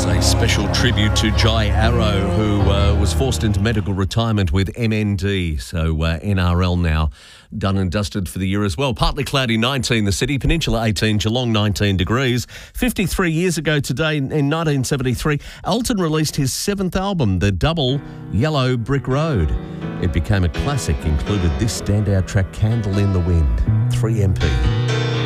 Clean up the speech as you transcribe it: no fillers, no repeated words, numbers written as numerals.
A special tribute to Jai Arrow, who was forced into medical retirement with MND. So NRL now done and dusted for the year as well. Partly cloudy, 19 the city, Peninsula 18, Geelong 19 degrees. 53 years ago today, in 1973, Elton released his seventh album, the double Yellow Brick Road. It became a classic, included this standout track, Candle in the Wind, 3MP.